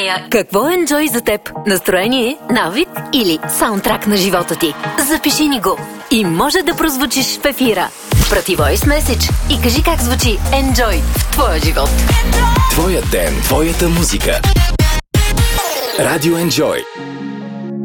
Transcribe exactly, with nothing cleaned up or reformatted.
зная какво е Enjoy за теб. Настроение, навик или саундтрак на живота ти. Запиши ни го и може да прозвучиш в ефира. Прати voice message и кажи как звучи Enjoy в твоя живот. Твоя ден, твоята музика. Радио Enjoy.